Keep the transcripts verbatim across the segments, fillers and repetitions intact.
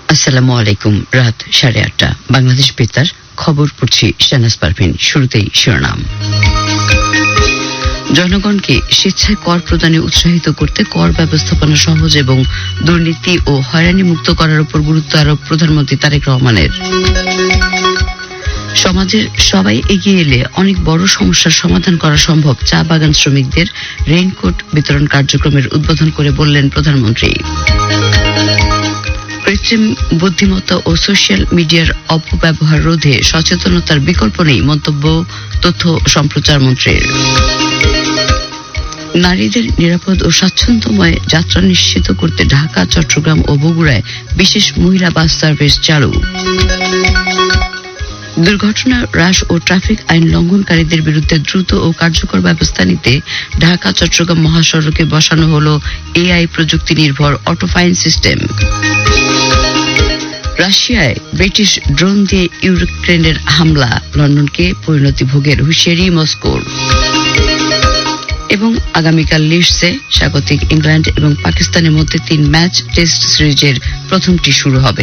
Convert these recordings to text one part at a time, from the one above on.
আসসালামু আলাইকুম। রাত সাড়ে আটটা বাংলাদেশ বেতার খবর পড়ছি শাহনাজ পারভিন। শুরুতেই শিরোনাম। জনগণকে স্বেচ্ছায় কর প্রদানে উৎসাহিত করতে কর ব্যবস্থাপনা সহজ এবং দুর্নীতি ও হয়রানি মুক্ত করার উপর গুরুত্ব আরোপ প্রধানমন্ত্রী তারেক রহমানের। সমাজের সবাই এগিয়ে এলে অনেক বড় সমস্যার সমাধান করা সম্ভব, চা বাগান শ্রমিকদের রেইনকোট বিতরণ কার্যক্রমের উদ্বোধন করে বললেন প্রধানমন্ত্রী। কৃত্রিম বুদ্ধিমত্তা ও সোশ্যাল মিডিয়ার অপব্যবহার রোধে সচেতনতার বিকল্প নেই, মন্তব্য তথ্য সম্প্রচার মন্ত্রীর। নারীদের নিরাপদ ও স্বাচ্ছন্দ্যময় যাত্রা নিশ্চিত করতে ঢাকা, চট্টগ্রাম ও বগুড়ায় বিশেষ মহিলা বাস সার্ভিস চালু। দুর্ঘটনা হ্রাস ও ট্রাফিক আইন লঙ্ঘনকারীদের বিরুদ্ধে দ্রুত ও কার্যকর ব্যবস্থা নিতে ঢাকা চট্টগ্রাম মহাসড়কে বসানো হল এআই প্রযুক্তি নির্ভর অটোফাইন সিস্টেম। রাশিয়ায় ব্রিটিশ ড্রোন দিয়ে ইউক্রেনের হামলা, লন্ডনকে পরিণতি ভোগের হুঁশিয়ারি মস্কোর। এবং আগামীকাল লিডসে স্বাগতিক ইংল্যান্ড এবং পাকিস্তানের মধ্যে তিন ম্যাচ টেস্ট সিরিজের প্রথমটি শুরু হবে।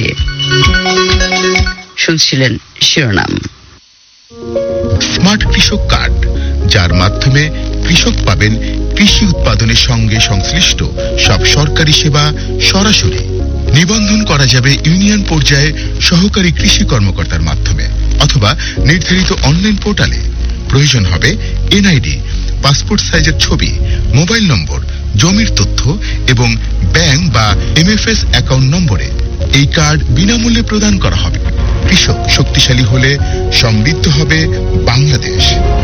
শুনছিলেন শিরোনাম। স্মার্ট কৃষক কার্ড, যার মাধ্যমে কৃষক পাবেন কৃষি উৎপাদনের সঙ্গে সংশ্লিষ্ট সব সরকারি সেবা সরাসরি। নিবন্ধন করা যাবে ইউনিয়ন পর্যায়ে সহকারী কৃষি কর্মকর্তার মাধ্যমে অথবা নির্ধারিত অনলাইন পোর্টালে। প্রয়োজন হবে এনআইডি, পাসপোর্ট সাইজের ছবি, মোবাইল নম্বর, জমির তথ্য এবং ব্যাংক বা এমএফএস অ্যাকাউন্ট নম্বরে। এই কার্ড বিনামূল্যে প্রদান করা হবে। কৃষক শক্তিশালী হলে সমৃদ্ধ হবে বাংলাদেশ।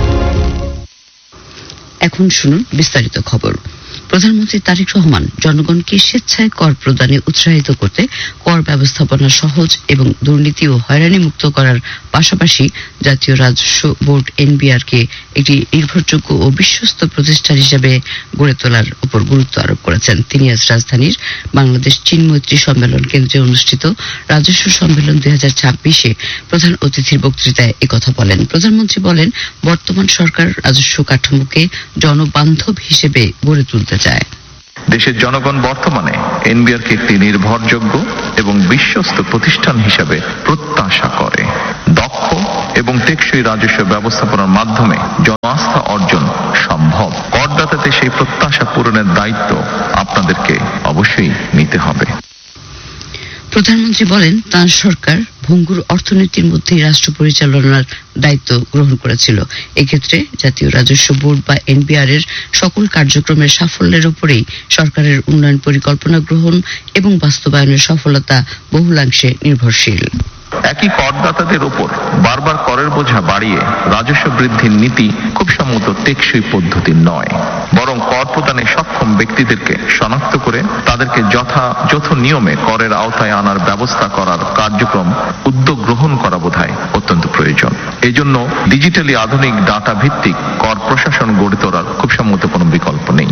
এখন শুনুন বিস্তারিত খবর। প্রধানমন্ত্রী তারেক রহমান জনগণকে স্বেচ্ছায় কর প্রদানে উৎসাহিত করতে কর ব্যবস্থাপনা সহজ এবং দুর্নীতি ও হয়রানি মুক্ত করার পাশাপাশি জাতীয় রাজস্ব বোর্ড এনবিআর কে একটি নির্ভরযোগ্য ও বিশ্বস্ত প্রতিষ্ঠান হিসেবে গড়ে তোলার উপর গুরুত্ব আরোপ করেছেন। তিনি আজ রাজধানীর বাংলাদেশ চীন মৈত্রী সম্মেলন কেন্দ্রে অনুষ্ঠিত রাজস্ব সম্মেলন দুই হাজার ছাব্বিশে প্রধান অতিথির বক্তৃতায় একথা বলেন। প্রধানমন্ত্রী বলেন, বর্তমান সরকার রাজস্ব কাঠামোকে জনবান্ধব হিসেবে গড়ে তুলতে চায়। দেশের জনগণ বর্তমানে এনবিআর কে একটি নির্ভরযোগ্য এবং বিশ্বস্ত প্রতিষ্ঠান হিসেবে প্রত্যাশা করে। দক্ষ এবং টেকসই রাজস্ব ব্যবস্থাপনার মাধ্যমে জনআস্থা অর্জন সম্ভব। করদাতাদের সেই প্রত্যাশা পূরণের দায়িত্ব আপনাদেরকে অবশ্যই নিতে হবে। প্রধানমন্ত্রী বলেন, তাঁর সরকার ভঙ্গুর অর্থনীতির মধ্যে রাষ্ট্র পরিচালনার দায়িত্ব গ্রহণ করেছিল। এক্ষেত্রে জাতীয় রাজস্ব বোর্ড বা এনবিআর এর সকল কার্যক্রমের সাফল্যের উপরেই সরকারের উন্নয়ন পরিকল্পনা গ্রহণ এবং বাস্তবায়নের সফলতা বহুলাংশে নির্ভরশীল। একই করদাতাদের উপর বারবার করের বোঝা বাড়িয়ে রাজস্ব বৃদ্ধির নীতি খুব সম্ভবত টেকসই পদ্ধতি নয়, বরং কর প্রদানে সক্ষম ব্যক্তিদেরকে শনাক্ত করে তাদেরকে যথাযথ নিয়মে করের আওতায় আনার ব্যবস্থা করার কার্যক্রম উদ্যোগ গ্রহণ করা বোধহয় অত্যন্ত প্রয়োজন। এই জন্য ডিজিটালি আধুনিক ডাটা ভিত্তিক কর প্রশাসন গড়ে তোলার খুব সম্ভবত কোনো বিকল্প নেই।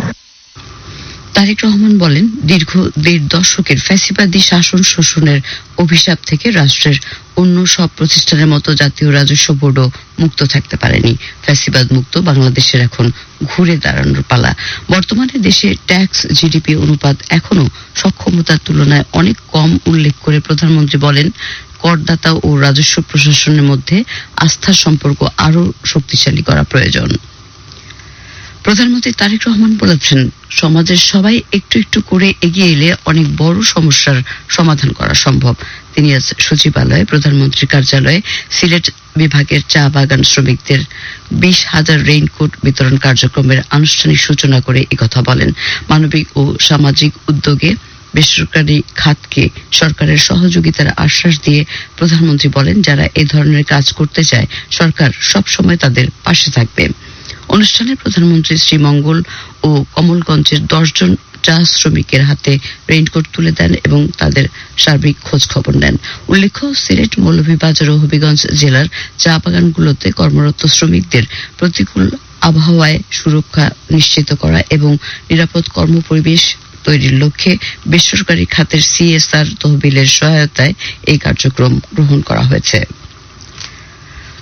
তারেক রহমান বলেন, দীর্ঘ দেড় দশকের ফ্যাসিবাদী শাসন শোষণের অভিশাপ থেকে রাষ্ট্রের অন্য সব প্রতিষ্ঠানের মতো জাতীয় রাজস্ব বোর্ডও মুক্ত থাকতে পারেনি। ফ্যাসিবাদ মুক্ত বাংলাদেশের এখন ঘুরে দাঁড়ানোর পালা। বর্তমানে দেশে ট্যাক্স জিডিপি অনুপাত এখনো সক্ষমতার তুলনায় অনেক কম উল্লেখ করে প্রধানমন্ত্রী বলেন, করদাতা ও রাজস্ব প্রশাসনের মধ্যে আস্থার সম্পর্ক আরও শক্তিশালী করা প্রয়োজন। প্রধানমন্ত্রী তারেক রহমান বলেছেন, সমাজের সবাই একটু একটু করে এগিয়ে এলে অনেক বড় সমস্যার সমাধান করা সম্ভব। তিনি আজ সচিবালয়ে প্রধানমন্ত্রীর কার্যালয়ে সিলেট বিভাগের চা বাগান শ্রমিকদের বিশ হাজার রেইনকোট বিতরণ কার্যক্রমের আনুষ্ঠানিক সূচনা করে একথা বলেন। মানবিক ও সামাজিক উদ্যোগে বেসরকারি খাতকে সরকারের সহযোগিতার আশ্বাস দিয়ে প্রধানমন্ত্রী বলেন, যারা এ ধরনের কাজ করতে চায় সরকার সবসময় তাদের পাশে থাকবে। অনুষ্ঠানে প্রধানমন্ত্রী শ্রীমঙ্গল ও কমলগঞ্জের দশজন চা শ্রমিকের হাতে রেইনকোট তুলে দেন এবং তাদের সার্বিক খোঁজ খবর নেন। উল্লেখ্য, সিলেট, মৌলভীবাজার ও হবিগঞ্জ জেলার চা বাগানগুলোতে কর্মরত শ্রমিকদের প্রতিকূল আবহাওয়ায় সুরক্ষা নিশ্চিত করা এবং নিরাপদ কর্মপরিবেশ তৈরির লক্ষ্যে বেসরকারি খাতের সিএসআর তহবিলের সহায়তায় এই কার্যক্রম গ্রহণ করা হয়েছে।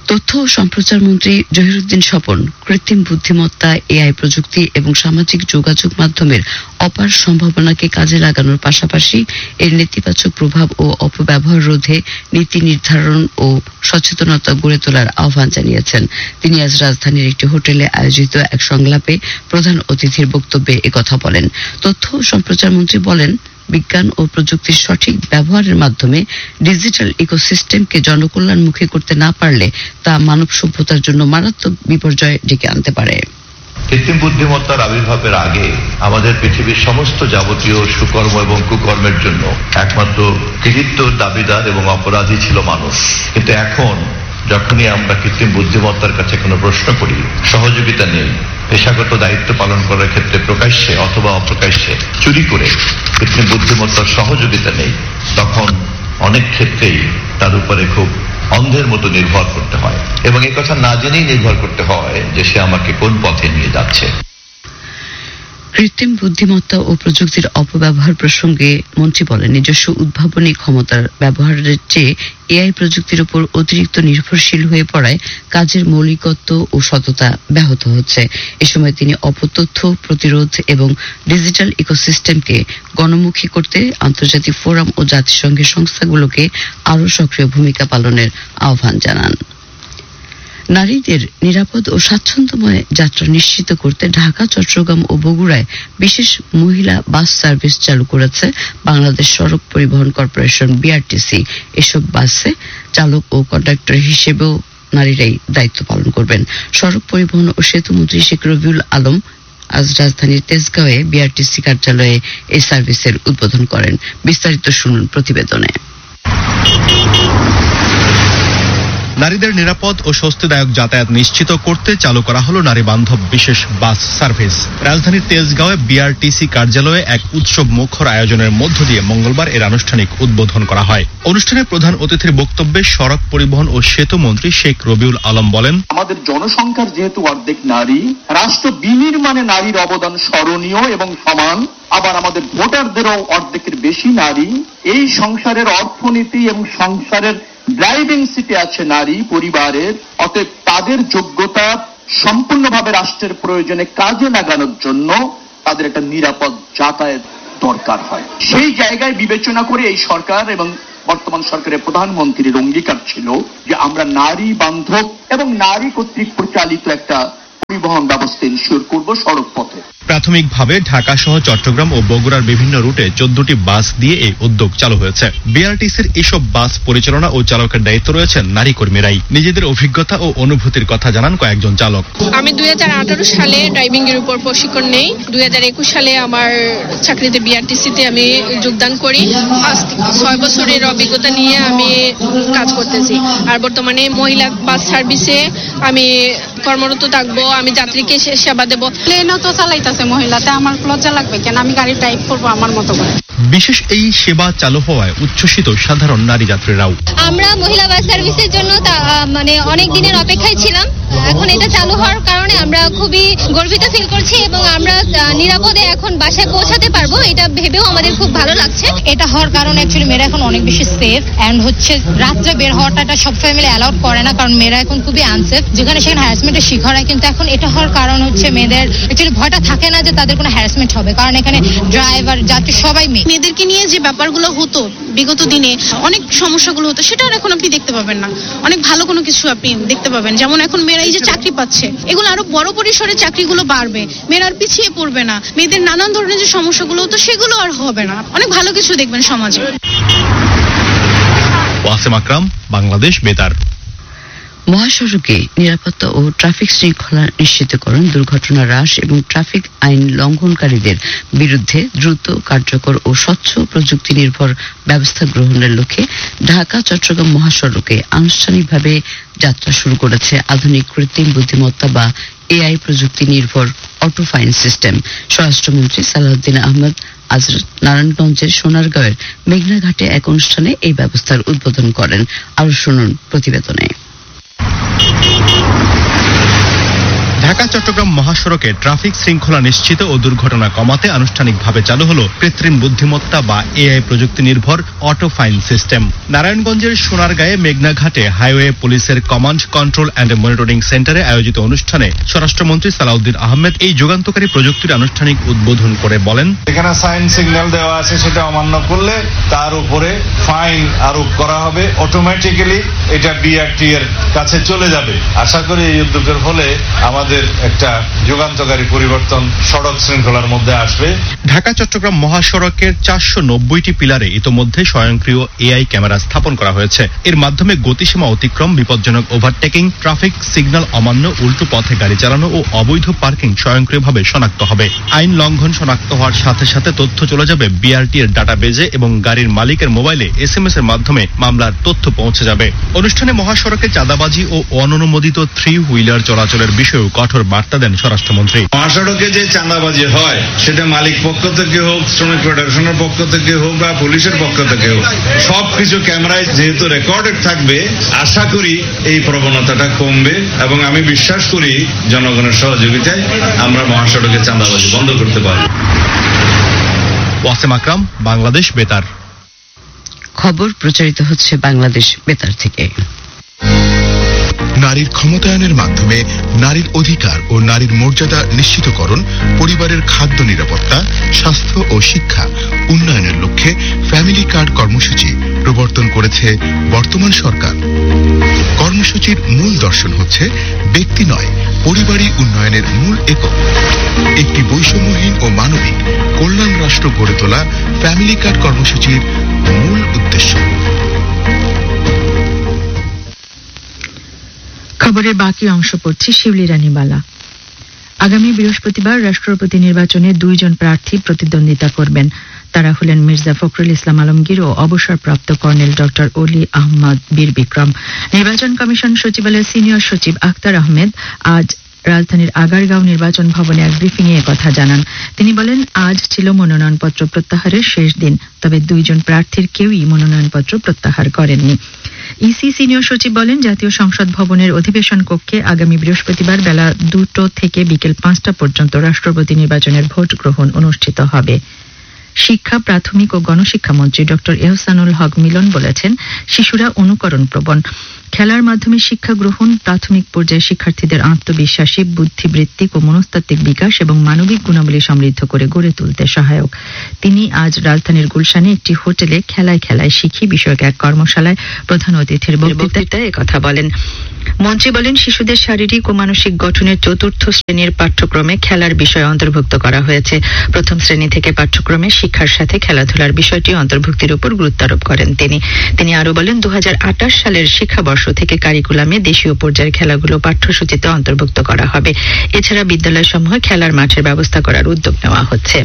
তথ্য ও সম্প্রচার মন্ত্রী জহিরুদ্দিন স্বপন কৃত্রিম বুদ্ধিমত্তা, এআই প্রযুক্তি এবং সামাজিক যোগাযোগ মাধ্যমের অপার সম্ভাবনাকে কাজে লাগানোর পাশাপাশি এর নেতিবাচক প্রভাব ও অপব্যবহার রোধে নীতি নির্ধারণ ও সচেতনতা গড়ে তোলার আহ্বান জানিয়েছেন। তিনি আজ রাজধানীর একটি হোটেলে আয়োজিত এক সংলাপে প্রধান অতিথির বক্তব্যে একথা বলেন। তথ্য ও সম্প্রচার মন্ত্রী বলেন, বিজ্ঞান ও প্রযুক্তির সঠিক ব্যবহারের মাধ্যমে ডিজিটাল ইকোসিস্টেমকে জনকল্যাণমুখী করতে না পারলে তা মানব সভ্যতার জন্য মারাত্মক বিপর্যয় ডেকে আনতে পারে। কৃত্রিম বুদ্ধিমত্তার আবির্ভাবের আগে আমাদের পৃথিবীর সমস্ত যাবতীয় সুকর্ম এবং কুকর্মের জন্য একমাত্র কৃতিত্বর দাবিদার এবং অপরাধী ছিল মানুষ। কিন্তু এখন যখনই আমরা কৃত্রিম বুদ্ধিমত্তার কাছে কোনো প্রশ্ন করি, সহযোগিতা নেই, পেশাগত দায়িত্ব পালন করার ক্ষেত্রে প্রকাশ্যে অথবা অপ্রকাশ্যে চুরি করে কৃত্রিম বুদ্ধিমত্তার সহযোগিতা নেই, তখন অনেক ক্ষেত্রেই তার উপরে খুব অন্ধের মতো নির্ভর করতে হয় এবং এই কথা না জেনেই নির্ভর করতে হয় যে সে আমাকে কোন পথে নিয়ে যাচ্ছে। কৃত্রিম বুদ্ধিমত্তা ও প্রযুক্তির অপব্যবহার প্রসঙ্গে মন্ত্রী বলেন, নিজস্ব উদ্ভাবনী ক্ষমতার ব্যবহারের চেয়ে এআই প্রযুক্তির উপর অতিরিক্ত নির্ভরশীল হয়ে পড়ায় কাজের মৌলিকত্ব ও সততা ব্যাহত হচ্ছে। এ সময় তিনি অপতথ্য প্রতিরোধ এবং ডিজিটাল ইকোসিস্টেমকে গণমুখী করতে আন্তর্জাতিক ফোরাম ও জাতিসংঘের সংস্থাগুলোকে আরও সক্রিয় ভূমিকা পালনের আহ্বান জানান। নারীদের নিরাপদ ও স্বাচ্ছন্দ্যময় যাত্রা নিশ্চিত করতে ঢাকা, চট্টগ্রাম ও বগুড়ায় বিশেষ মহিলা বাস সার্ভিস চালু করেছে বাংলাদেশ সড়ক পরিবহন কর্পোরেশন বিআরটিসি। এসব বাসে চালক ও কন্ডাক্টর হিসেবেও নারীরাই দায়িত্ব পালন করবেন। সড়ক পরিবহন ও সেতু মন্ত্রী শেখ রবিউল আলম আজ রাজধানীর তেজগাঁওয়ে বিআরটিসি কার্যালয়ে এই সার্ভিসের উদ্বোধন করেন। বিস্তারিত শুনুন প্রতিবেদনে। নারীদের নিরাপদ ও স্বস্তিদায়ক যাতায়াত নিশ্চিত করতে চালু করা হলো নারী বান্ধব বিশেষ বাস সার্ভিস। রাজধানীর তেজগাঁওয়ে বিআরটিসি কার্যালয়ে এক উৎসব মুখর আয়োজনের মধ্য দিয়ে মঙ্গলবার এর আনুষ্ঠানিক উদ্বোধন করা হয়। অনুষ্ঠানে প্রধান অতিথির বক্তব্যে সড়ক পরিবহন ও সেতু মন্ত্রী শেখ রবিউল আলম বলেন, আমাদের জনসংখ্যার যেহেতু অর্ধেক নারী, রাষ্ট্র বিনির্মাণে নারীর অবদান স্মরণীয় এবং সমান। আবার আমাদের ভোটারদেরও অর্ধেকের বেশি নারী। এই সংসারের অর্থনীতি এবং সংসারের ড্রাইভিং সিটে আছে নারী পরিবারের। অতএব তাদের যোগ্যতা সম্পূর্ণভাবে রাষ্ট্রের প্রয়োজনে কাজে লাগানোর জন্য তাদের একটা নিরাপদ যাতায়াত দরকার হয়। সেই জায়গায় বিবেচনা করে এই সরকার এবং বর্তমান সরকারের প্রধানমন্ত্রীর অঙ্গীকার ছিল যে আমরা নারী বান্ধব এবং নারী কর্তৃক পরিচালিত একটা পরিবহন ব্যবস্থা ইনশিওর করব সড়ক পথে। প্রাথমিকভাবে ঢাকা সহ চট্টগ্রাম ও বগুড়ার বিভিন্ন রুটে চোদ্দটি বাস দিয়ে এই উদ্যোগ চালু হয়েছে। বিআরটিসির এসব বাস পরিচালনা ও চালকের দায়িত্ব রয়েছেন নারী কর্মীরাই। নিজেদের অভিজ্ঞতা ও অনুভূতির কথা জানান কয়েকজন চালক। আমি দুই হাজার আঠারো সালে ড্রাইভিং এর উপর প্রশিক্ষণ নেই। দুই হাজার একুশ সালে আমার চাকরিতে বিআরটিসিতে আমি যোগদান করি। আজ ছয় বছরের অভিজ্ঞতা নিয়ে আমি কাজ করতেছি। আর বর্তমানে মহিলা বাস সার্ভিসে আমি কর্মরত থাকবো। আমি যাত্রীকে সেবা দেবো। প্লেনও তো চালাইতেছে মহিলাতে, আমার লজ্জা লাগবে কেন? আমি গাড়ি ড্রাইভ করবো আমার মতো করে। বিশেষ এই সেবা চালু হওয়ায় উচ্ছ্বসিত সাধারণ নারী যাত্রীরাও। আমরা মহিলা বাস সার্ভিসের জন্য মানে অনেক দিনের অপেক্ষায় ছিলাম। এখন এটা চালু হওয়ার কারণে আমরা খুবই গর্বিত ফিল করছি এবং আমরা নিরাপদে এখন বাসায় পৌঁছাতে পারবো, এটা ভেবেও আমাদের খুব ভালো লাগছে। এটা হওয়ার কারণে অ্যাকচুয়ালি মেয়েরা এখন অনেক বেশি সেফ এন্ড হচ্ছে রাত্রে বের হওয়াটা সব ফ্যামিলি অ্যালাউড করে না, কারণ মেয়েরা এখন খুবই আনসেফ। যেখানে সেখানে হ্যারাসমেন্টের শিকার হয়, কিন্তু এখন এটা হওয়ার কারণ হচ্ছে মেয়েদের অ্যাকচুয়ালি ভয়টা থাকে না যে তাদের কোনো হ্যারাসমেন্ট হবে, কারণ এখানে ড্রাইভার যাত্রী সবাই মেয়ে। মেয়েদেরকে নিয়ে যে ব্যাপারগুলো হতো বিগত দিনে, অনেক সমস্যাগুলো হতো, সেটা আর এখন আপনি দেখতে পাবেন না। অনেক ভালো কোনো কিছু আপনি দেখতে পাবেন। যেমন এখন মেয়েরা এই যে চাকরি পাচ্ছে, এগুলো আরো বড় পরিসরে চাকরিগুলো বাড়বে, মেয়েরা আর পিছিয়ে পড়বে না। মেয়েদের নানান ধরনের যে সমস্যাগুলো হতো সেগুলো আর হবে না। অনেক ভালো কিছু দেখবেন সমাজে। ওয়াসিম আকরাম, বাংলাদেশ বেতার। মহাসড়কে নিরাপত্তা ও ট্রাফিক শৃঙ্খলা নিশ্চিতকরণ, দুর্ঘটনা হ্রাস এবং ট্রাফিক আইন লঙ্ঘনকারীদের বিরুদ্ধে দ্রুত, কার্যকর ও স্বচ্ছ প্রযুক্তি নির্ভর ব্যবস্থা গ্রহণের লক্ষ্যে ঢাকা চট্টগ্রাম মহাসড়কে আনুষ্ঠানিকভাবে যাত্রা শুরু করেছে আধুনিক কৃত্রিম বুদ্ধিমত্তা বা এআই প্রযুক্তি নির্ভর অটো ফাইন সিস্টেম। স্বরাষ্ট্রমন্ত্রী সালাউদ্দিন আহমেদ আজ নারায়ণগঞ্জের সোনারগাঁওয়ের মেঘনাঘাটে এক অনুষ্ঠানে এই ব্যবস্থার উদ্বোধন করেন। আরো শুনুন প্রতিবেদনে। ঢাকা চট্টগ্রাম মহাসড়কে ট্রাফিক শৃঙ্খলা নিশ্চিত ও দুর্ঘটনা কমাতে আনুষ্ঠানিকভাবে চালু হলো কৃত্রিম বুদ্ধিমত্তা বা এআই প্রযুক্তি নির্ভর অটো ফাইন সিস্টেম। নারায়ণগঞ্জের সোনারগাঁয়ে মেঘনাঘাটে হাইওয়ে পুলিশের কমান্ড কন্ট্রোল অ্যান্ড মনিটরিং সেন্টারে আয়োজিত অনুষ্ঠানে স্বরাষ্ট্রমন্ত্রী সালাউদ্দিন আহমেদ এই যুগান্তকারী প্রযুক্তির আনুষ্ঠানিক উদ্বোধন করে বলেন, এখানে সাইন সিগন্যাল দেওয়া আছে, সেটা অমান্য করলে তার উপরে ফাইন আরোপ করা হবে। অটোমেটিক্যালি এটা বিআরটি এর কাছে চলে যাবে। আশা করি এই উদ্যোগের ফলে আমাদের একটা যুগান্তকারী পরিবর্তন সড়ক শৃঙ্খলার মধ্যে আসবে। ঢাকা চট্টগ্রাম মহাসড়কের চারশো নব্বইটি পিলারে ইতোমধ্যে স্বয়ংক্রিয় এআই ক্যামেরা স্থাপন করা হয়েছে। এর মাধ্যমে গতিসীমা অতিক্রম, বিপজ্জনক ওভারটেকিং, ট্রাফিক সিগন্যাল অমান্য, উল্টো পথে গাড়ি চালানো ও অবৈধ পার্কিং স্বয়ংক্রিয়ভাবে শনাক্ত হবে। আইন লঙ্ঘন শনাক্ত হওয়ার সাথে সাথে তথ্য চলে যাবে বিআরটি এর ডাটাবেজে এবং গাড়ির মালিকের মোবাইলে এসএমএস এর মাধ্যমে মামলার তথ্য পৌঁছে যাবে। অনুষ্ঠানে মহাসড়কে চাঁদাবাজি ও অননুমোদিত থ্রি হুইলার চলাচলের বিষয়েও কঠোর বার্তা দেন স্বরাষ্ট্রমন্ত্রী। মহাসড়কে যে চাঁদাবাজি হয় সেটা মালিক পক্ষ থেকে হোক, শ্রমিক ফেডারেশনের পক্ষ থেকে হোক বা পুলিশের পক্ষ থেকে হোক, সবকিছু ক্যামেরায় যেহেতু রেকর্ডেড থাকবে, আশা করি এই প্রবণতাটা কমবে এবং আমি বিশ্বাস করি জনগণের সহযোগিতায় আমরা মহাসড়কে চাঁদাবাজি বন্ধ করতে পারব। ওয়াসিম আকরাম, বাংলাদেশ বেতার। খবর প্রচারিত হচ্ছে বাংলাদেশ বেতার থেকে। নারীর ক্ষমতায়নের মাধ্যমে নারীর অধিকার ও নারীর মর্যাদা নিশ্চিতকরণ, পরিবারের খাদ্য নিরাপত্তা, স্বাস্থ্য ও শিক্ষা উন্নয়নের লক্ষ্যে ফ্যামিলি কার্ড কর্মসূচি প্রবর্তন করেছে বর্তমান সরকার। কর্মসূচির মূল দর্শন হচ্ছে ব্যক্তি নয়, পরিবারই উন্নয়নের মূল একক। একটি বৈষম্যহীন ও মানবিক কল্যাণ রাষ্ট্র গড়ে তোলা ফ্যামিলি কার্ড কর্মসূচির মূল উদ্দেশ্য। খবরের বাকি অংশ পড়ছি শিউলি রানীবালা। আগামী বৃহস্পতিবার রাষ্ট্রপতি নির্বাচনে দুইজন প্রার্থী প্রতিদ্বন্দ্বিতা করবেন। তারা হলেন মির্জা ফখরুল ইসলাম আলমগীর ও অবসরপ্রাপ্ত কর্নেল ডক্টর অলি আহমদ বীর বিক্রম। নির্বাচন কমিশন সচিবালয়ের সিনিয়র সচিব আখতার আহমেদ আজ রাজধানীর আগারগাঁও নির্বাচন ভবনে এক ব্রিফিং এ কথা জানান। তিনি বলেন, আজ ছিল মনোনয়নপত্র প্রত্যাহারের শেষ দিন, তবে দুইজন প্রার্থীর কেউই মনোনয়নপত্র প্রত্যাহার করেননি। ইসি সিনিয়র সচিব বলেন, জাতীয় সংসদ ভবনের অধিবেশন কক্ষে আগামী বৃহস্পতিবার বেলা দুটো থেকে বিকেল পাঁচটা পর্যন্ত রাষ্ট্রপতি নির্বাচনের ভোট গ্রহণ অনুষ্ঠিত হবে। শিক্ষা, প্রাথমিক ও গণশিক্ষা মন্ত্রী ডক্টর এহসানুল হক মিলন বলেছেন, শিশুরা অনুকরণ প্রবণ। খেলার মাধ্যমে শিক্ষা গ্রহণ প্রাথমিক পর্যায়ে শিক্ষার্থীদের আত্মবিশ্বাসী, বুদ্ধিবৃত্তিক ও মনস্তাত্ত্বিক বিকাশ এবং মানবিক গুণাবলী সমৃদ্ধ করে গড়ে তুলতে সহায়ক। তিনি আজ রাজধানীর গুলশানে একটি হোটেলে খেলায় খেলায় শিখি বিষয়ক এক কর্মশালায় প্রধান অতিথির বক্তৃতায় একথা বলেন। মন্ত্রী বলেন, শিশুদের শারীরিক ও মানসিক গঠনের চতুর্থ শ্রেণীর পাঠ্যক্রমে খেলার বিষয় অন্তর্ভুক্ত করা হয়েছে। প্রথম শ্রেণী থেকে পাঠ্যক্রমে শিক্ষার সাথে খেলাধুলার বিষয়টি অন্তর্ভুক্তির উপর গুরুত্ব আরোপ করেন তিনি। তিনি আরো বলেন, দু হাজার আঠাশ সালের শিক্ষাবর্ষ থেকে কারিকুলামে দেশীয় পর্যায়ের খেলাগুলো পাঠ্যসূচিতে অন্তর্ভুক্ত করা হবে। এছাড়া বিদ্যালয়সমূহে খেলার মাঠের ব্যবস্থা করার উদ্যোগ নেওয়া হচ্ছে।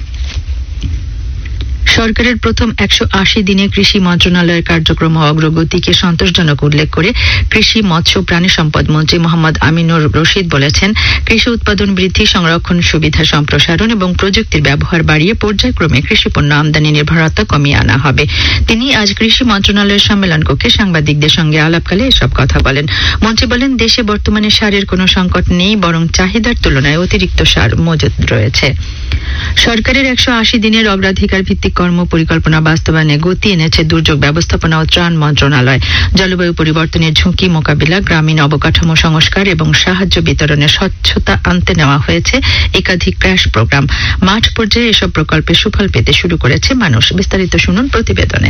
সরকারের প্রথম একশো আশি দিনে কৃষি মন্ত্রণালয়ের কার্যক্রম ও অগ্রগতিকে সন্তোষজনক উল্লেখ করে কৃষি, মৎস্য, প্রাণী সম্পদ মন্ত্রী মোহাম্মদ আমিনুর রশিদ বলেছেন, কৃষি উৎপাদন বৃদ্ধি, সংরক্ষণ, সুবিধা সম্প্রসারণ এবং প্রযুক্তির ব্যবহার বাড়িয়ে পর্যায়ক্রমে কৃষি পণ্য আমদানি নির্ভরতা কমিয়ে আনা হবে। তিনি আজ কৃষি মন্ত্রণালয়ের সম্মেলন কক্ষে সাংবাদিকদের সঙ্গে আলাপকালে এসব কথা বলেন। মন্ত্রী বলেন, দেশে বর্তমানে সারের কোনো সংকট নেই, বরং চাহিদার তুলনায় অতিরিক্ত সার মজুদ রয়েছে। সরকারের একশো আশি দিনের অগ্রাধিকার ভিত্তিক কর্ম পরিকল্পনা বাস্তবায়নে গতি এনেছে দুর্যোগ ব্যবস্থাপনা ও ত্রাণ মন্ত্রণালয়। জলবায়ু পরিবর্তনের ঝুঁকি মোকাবিলা, গ্রামীণ অবকাঠামো সংস্কার এবং সাহায্য বিতরণে স্বচ্ছতা আনতে নেওয়া হয়েছে একাধিক ক্র্যাশ প্রোগ্রাম। মাঠ পর্যায়ে এসব প্রকল্পে সুফল পেতে শুরু করেছে মানুষ। বিস্তারিত শুনুন প্রতিবেদনে।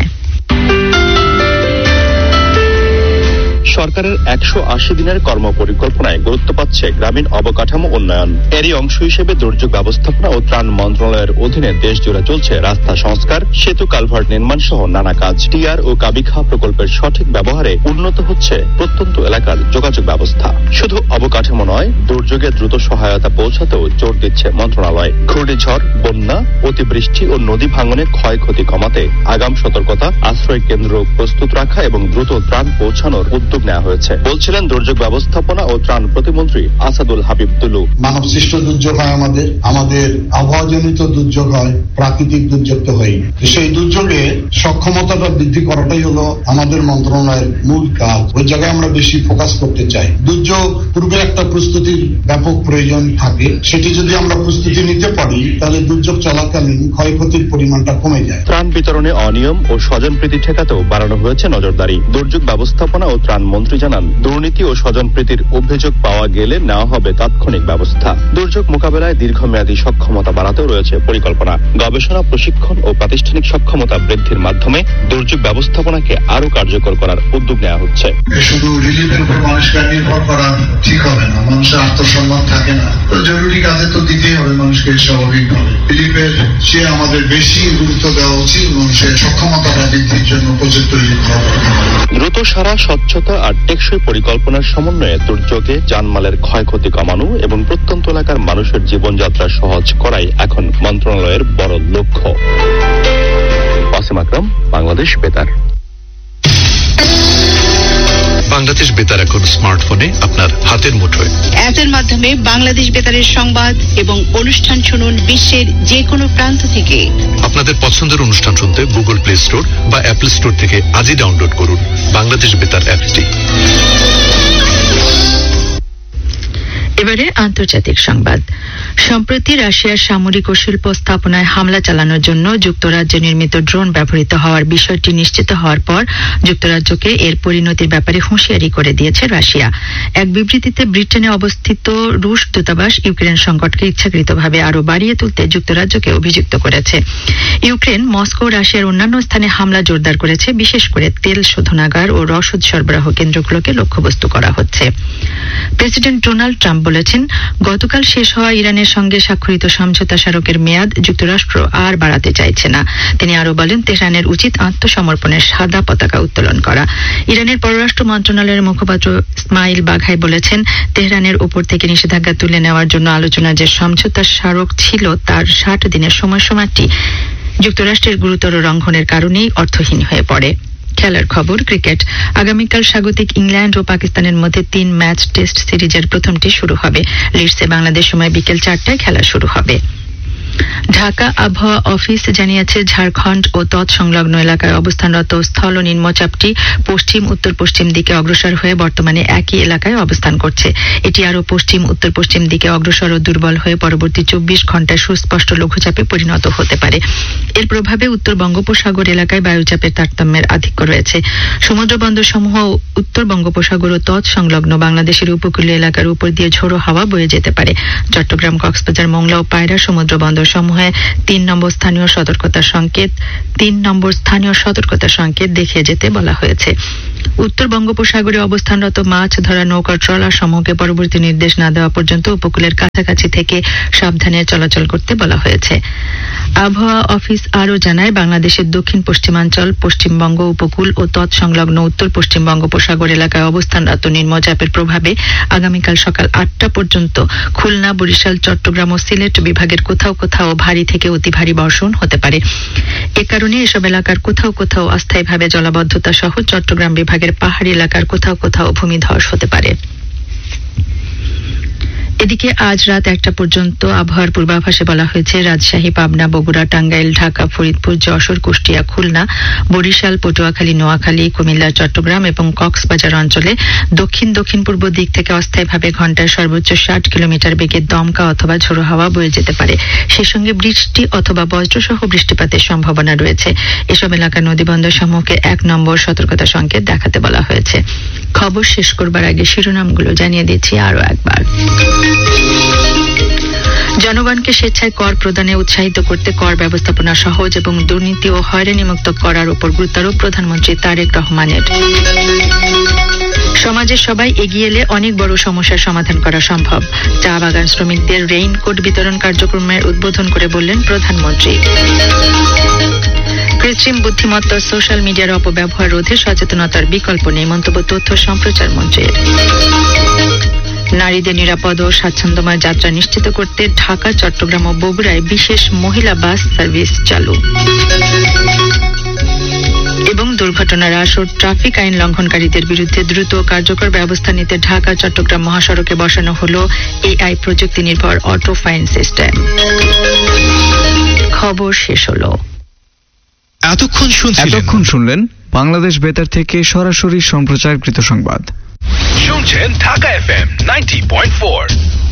সরকারের একশো আশি দিনের কর্ম পরিকল্পনায় গুরুত্ব পাচ্ছে গ্রামীণ অবকাঠামো উন্নয়ন। এরই অংশ হিসেবে দুর্যোগ ব্যবস্থাপনা ও ত্রাণ মন্ত্রণালয়ের অধীনে দেশ জুড়ে চলছে রাস্তা সংস্কার, সেতু, কালভার্ট নির্মাণ সহ নানা কাজ। টিআর ও কাবিখা প্রকল্পের সঠিক ব্যবহারে উন্নত হচ্ছে প্রত্যন্ত এলাকার যোগাযোগ ব্যবস্থা। শুধু অবকাঠামো নয়, দুর্যোগে দ্রুত সহায়তা পৌঁছাতেও জোর দিচ্ছে মন্ত্রণালয়। ঘূর্ণিঝড়, বন্যা, অতিবৃষ্টি ও নদী ভাঙনের ক্ষয়ক্ষতি কমাতে আগাম সতর্কতা, আশ্রয় কেন্দ্র প্রস্তুত রাখা এবং দ্রুত ত্রাণ পৌঁছানোর উদ্যোগ নেওয়া হয়েছে, বলছিলেন দুর্যোগ ব্যবস্থাপনা ও ত্রাণ প্রতিমন্ত্রী আসাদুল হাবিব দুলু। মানব সৃষ্ট দুর্যোগ হয় আমাদের আমাদের আবহাওয়াজনিত দুর্যোগ হয়, প্রাকৃতিক দুর্যোগ তো হয়। সেই দুর্যোগে সক্ষমতাটা বৃদ্ধি করাটাই হলো আমাদের মন্ত্রণালয়ের মূল কাজ। ওই জায়গায় আমরা বেশি ফোকাস করতে চাই। দুর্যোগ পূর্বে একটা প্রস্তুতির ব্যাপক প্রয়োজন থাকে, সেটি যদি আমরা প্রস্তুতি নিতে পারি তাহলে দুর্যোগ চলাকালীন ক্ষয়ক্ষতির পরিমাণটা কমে যায়। ত্রাণ বিতরণে অনিয়ম ও স্বজনপ্রীতি ঠেকাতেও বাড়ানো হয়েছে নজরদারি। দুর্যোগ ব্যবস্থাপনা ও ত্রাণ মন্ত্রী জানান, দুর্নীতি ও স্বজনপ্রীতির অভিযোগ পাওয়া গেলে নেওয়া হবে তাৎক্ষণিক ব্যবস্থা। দুর্যোগ মোকাবেলায় দীর্ঘমেয়াদী সক্ষমতা বাড়াতেও রয়েছে পরিকল্পনা। গবেষণা, প্রশিক্ষণ ও প্রাতিষ্ঠানিক সক্ষমতা বৃদ্ধির মাধ্যমে দুর্যোগ ব্যবস্থাপনাকে আরো কার্যকর করার উদ্যোগ নেওয়া হচ্ছে। শুধু রিলিফের উপর মানুষকে নির্ভর করা ঠিক হবে না, মানুষের আত্মসম্মান থাকে না। তো জরুরি কাজে তো দিতেই হবে মানুষকে স্বাভাবিকভাবে। রিলিফের চেয়ে আমাদের বেশি গুরুত্ব দেওয়া উচিত মানুষের সক্ষমতা বৃদ্ধির জন্য প্রজেক্ট তৈরি করা। দ্রুত সারা, স্বচ্ছতা আর টেকসই পরিকল্পনার সমন্বয়ে দুর্যোগে জানমালের ক্ষয়ক্ষতি কমানো এবং প্রত্যন্ত এলাকার মানুষের জীবনযাত্রা সহজ করাই এখন মন্ত্রণালয়ের বড় লক্ষ্য। ওয়াসিম আকরাম, বাংলাদেশ বেতার। বাংলাদেশ বেতার এখন স্মার্টফোনে আপনার হাতের মুঠোয়। অ্যাপের মাধ্যমে বাংলাদেশ বেতারের সংবাদ এবং অনুষ্ঠান শুনুন বিশ্বের যে কোনো প্রান্ত থেকে। আপনাদের পছন্দের অনুষ্ঠান শুনতে গুগল প্লে স্টোর বা অ্যাপল স্টোর থেকে আজই ডাউনলোড করুন বাংলাদেশ বেতার অ্যাপটি। এবারে আন্তর্জাতিক সংবাদ। সম্প্রতি রাশিয়ার সামরিক ও শিল্প স্থাপনায় হামলা চালানোর জন্য যুক্তরাজ্যে নির্মিত ড্রোন ব্যবহৃত হওয়ার বিষয়টি নিশ্চিত হওয়ার পর যুক্তরাজ্যকে এর পরিণতির ব্যাপারে হুঁশিয়ারি করে দিয়েছে রাশিয়া। এক বিবৃতিতে ব্রিটেনে অবস্থিত রুশ দূতাবাস ইউক্রেন সংকটকে ইচ্ছাকৃতভাবে আরও বাড়িয়ে তুলতে যুক্তরাজ্যকে অভিযুক্ত করেছে। ইউক্রেন মস্কো রাশিয়ার অন্যান্য স্থানে হামলা জোরদার করেছে, বিশেষ করে তেল শোধনাগার ও রসদ সরবরাহ কেন্দ্রগুলোকে লক্ষ্যবস্তু করা হচ্ছে। প্রেসিডেন্ট ডোনাল্ড ট্রাম্প বলেছেন, গতকাল শেষ হওয়া ইরানের সঙ্গে স্বাক্ষরিত সমঝোতা স্মারকের মেয়াদ যুক্তরাষ্ট্র আর বাড়াতে চাইছে না। তিনি আরো বলেন, তেহরানের উচিত আত্মসমর্পণের সাদা পতাকা উত্তোলন করা। ইরানের পররাষ্ট্র মন্ত্রণালয়ের মুখপাত্র ইসমাইল বাঘাই বলেছেন, তেহরানের উপর থেকে নিষেধাজ্ঞা তুলে নেওয়ার জন্য আলোচনা যে সমঝোতা স্মারক ছিল তার ষাট দিনের সময়সীমাটি যুক্তরাষ্ট্রের গুরুতর লঙ্ঘনের কারণেই অর্থহীন হয়ে পড়ে। খেলার খবর, ক্রিকেট। আগামীকাল স্বাগতিক ইংল্যান্ড ও পাকিস্তানের মধ্যে তিন ম্যাচ টেস্ট সিরিজের প্রথমটি শুরু হবে। লিডসে বাংলাদেশ সময় বিকেল চারটায় খেলা শুরু হবে। ঢাকা আবহাওয়া অফিস জানিয়েছে, ঝাড়খণ্ড ও তৎসংলগ্ন এলাকায় অবস্থানরত স্থল নিম্নচাপটি পশ্চিম উত্তর পশ্চিম দিকে অগ্রসর হয়ে বর্তমানে একই এলাকায় অবস্থান করছে। এটি আরও পশ্চিম উত্তর পশ্চিম দিকে অগ্রসর ও দুর্বল হয়ে পরবর্তী চব্বিশ ঘন্টায় সুস্পষ্ট লঘুচাপে পরিণত হতে পারে। এর প্রভাবে উত্তর বঙ্গোপসাগর এলাকায় বায়ুচাপের তারতম্যের আধিক্য রয়েছে। সমুদ্র বন্দর সমূহ উত্তর বঙ্গোপসাগর ও তৎসংলগ্ন বাংলাদেশের উপকূলীয় এলাকার উপর দিয়ে ঝোড়ো হাওয়া বয়ে যেতে পারে। চট্টগ্রাম, কক্সবাজার, মোংলা ও পায়রা সমুদ্র বন্দর সমূহে তিন নম্বর স্থানীয় সতর্কতার সংকেত তিন নম্বর স্থানীয় সতর্কতার সংকেত দেখিয়ে যেতে বলা হয়েছে। উত্তর বঙ্গোপসাগরে অবস্থানরত মাছ ধরা নৌকা ট্রলার সমূহকে পরবর্তী নির্দেশ না দেওয়া পর্যন্ত উপকূলের কাছাকাছি থেকে সাবধানে চলাচল করতে বলা হয়েছে। আবহাওয়া অফিস আরও জানায়, বাংলাদেশের দক্ষিণ পশ্চিমাঞ্চল, পশ্চিমবঙ্গ উপকূল ও তৎসংলগ্ন উত্তর পশ্চিম বঙ্গোপসাগর এলাকায় অবস্থানরত নিম্নচাপের প্রভাবে আগামীকাল সকাল আটটা পর্যন্ত খুলনা, বরিশাল, চট্টগ্রাম ও সিলেট বিভাগের কোথাও কোথাও ভারী থেকে অতি ভারী বর্ষণ হতে পারে। এ কারণে এসব এলাকার কোথাও কোথাও অস্থায়ীভাবে জলাবদ্ধতা সহ চট্টগ্রাম বিভাগের পাহাড়ি এলাকার কোথাও কোথাও ভূমিধস হতে পারে। এদিকে আজ রাত একটা পর্যন্ত আবহাওয়ার পূর্বাভাসে বলা হয়েছে, রাজশাহী, পাবনা, বগুড়া, টাঙ্গাইল, ঢাকা, ফরিদপুর, যশোর, কুষ্টিয়া, খুলনা, বরিশাল, পটুয়াখালী, নোয়াখালী, কুমিল্লা, চট্টগ্রাম এবং কক্সবাজার অঞ্চলে দক্ষিণ দক্ষিণ পূর্ব দিক থেকে অস্থায়ীভাবে ঘন্টায় সর্বোচ্চ ষাট কিলোমিটার বেগে দমকা অথবা ঝোড়ো হাওয়া বয়ে যেতে পারে। সেই সঙ্গে বৃষ্টি অথবা বজ্রসহ বৃষ্টিপাতের সম্ভাবনা রয়েছে। এসব এলাকার নদীবন্দর সমূহকে এক নম্বর সতর্কতা সংকেত দেখাতে বলা হয়েছে। খবর শেষ করবার আগে শিরোনামগুলো জানিয়ে দিচ্ছি আরও একবার। জনগণকে স্বেচ্ছায় কর প্রদানে উৎসাহিত করতে কর ব্যবস্থাপনা সহজ এবং দুর্নীতি ও হয়রানিমুক্ত করার উপর গুরুত্বারোপ প্রধানমন্ত্রী তারেক রহমানের। সমাজের সবাই এগিয়ে এলে অনেক বড় সমস্যার সমাধান করা সম্ভব। চা বাগান শ্রমিকদের রেইনকোট বিতরণ কার্যক্রমের উদ্বোধন করে বললেন প্রধানমন্ত্রী। কৃত্রিম বুদ্ধিমত্তা সোশ্যাল মিডিয়ার অপব্যবহার রোধে সচেতনতার বিকল্প নেই, মন্তব্য তথ্য সম্প্রচার মন্ত্রীর। নারীদের নিরাপদ ও স্বাচ্ছন্দ্যময় যাত্রা নিশ্চিত করতে ঢাকা, চট্টগ্রাম ও বগুড়ায় বিশেষ মহিলা বাস সার্ভিস চালু। এবং দুর্ঘটনা হ্রাস ও ট্রাফিক আইন লঙ্ঘনকারীদের বিরুদ্ধে দ্রুত কার্যকর ব্যবস্থা নিতে ঢাকা চট্টগ্রাম মহাসড়কে বসানো হলো এআই প্রযুক্তি নির্ভর অটো ফাইন সিস্টেম। খবর শেষ হলো। এতক্ষণ শুনছিলেন এতক্ষণ শুনলেন বাংলাদেশ বেতার থেকে সরাসরি সম্প্রচারকৃত সংবাদ। শুনছেন Dhaka FM ninety point four.